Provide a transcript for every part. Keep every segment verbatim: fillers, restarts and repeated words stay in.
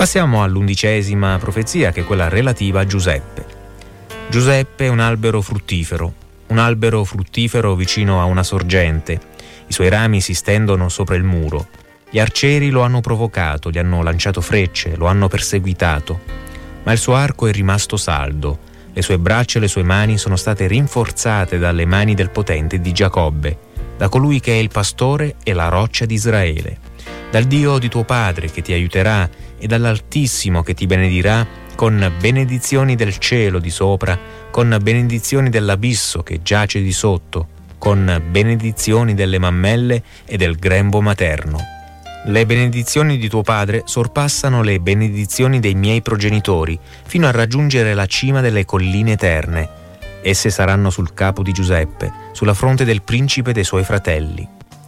Passiamo all'undicesima profezia, che è quella relativa a Giuseppe. Giuseppe è un albero fruttifero, un albero fruttifero vicino a una sorgente. I suoi rami si stendono sopra il muro. Gli arcieri lo hanno provocato, gli hanno lanciato frecce, lo hanno perseguitato. Ma il suo arco è rimasto saldo. Le sue braccia e le sue mani sono state rinforzate dalle mani del potente di Giacobbe, da colui che è il pastore e la roccia di Israele, dal Dio di tuo padre che ti aiuterà e dall'Altissimo che ti benedirà con benedizioni del cielo di sopra, con benedizioni dell'abisso che giace di sotto, con benedizioni delle mammelle e del grembo materno. Le benedizioni di tuo padre sorpassano le benedizioni dei miei progenitori, fino a raggiungere la cima delle colline eterne. Esse saranno sul capo di Giuseppe, sulla fronte del principe dei suoi fratelli.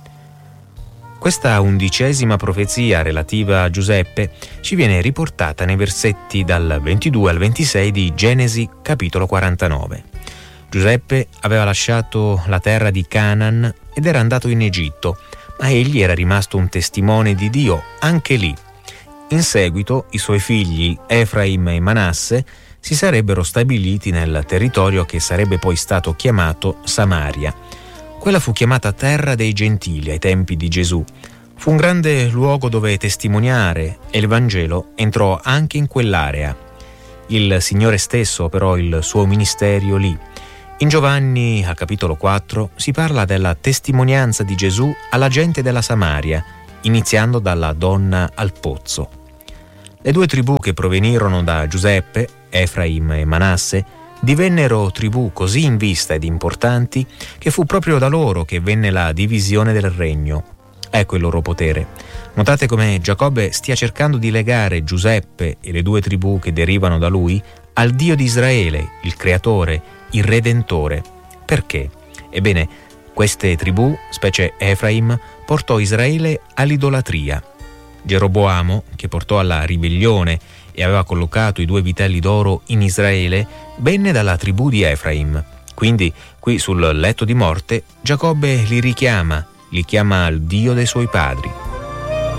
Questa undicesima profezia relativa a Giuseppe ci viene riportata nei versetti dal ventidue al ventisei di Genesi capitolo quarantanove. Giuseppe aveva lasciato la terra di Canaan ed era andato in Egitto, ma egli era rimasto un testimone di Dio anche lì. In seguito i suoi figli Efraim e Manasse si sarebbero stabiliti nel territorio che sarebbe poi stato chiamato Samaria. Quella fu chiamata terra dei gentili ai tempi di Gesù. Fu un grande luogo dove testimoniare e il Vangelo entrò anche in quell'area. Il Signore stesso operò il suo ministero lì. In Giovanni, al capitolo quattro, si parla della testimonianza di Gesù alla gente della Samaria, iniziando dalla donna al pozzo. Le due tribù che provenirono da Giuseppe, Efraim e Manasse, divennero tribù così in vista ed importanti che fu proprio da loro che venne la divisione del regno. Ecco il loro potere. Notate come Giacobbe stia cercando di legare Giuseppe e le due tribù che derivano da lui al Dio di Israele, il Creatore, il Redentore. Perché? Ebbene, queste tribù, specie Efraim, portò Israele all'idolatria. Geroboamo, che portò alla ribellione e aveva collocato i due vitelli d'oro in Israele, venne dalla tribù di Efraim. Quindi, qui sul letto di morte, Giacobbe li richiama, li chiama al Dio dei suoi padri.